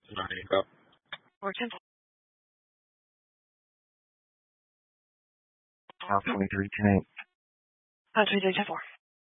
9, go. Or 10. South 23, 10-8. 23, 10-4.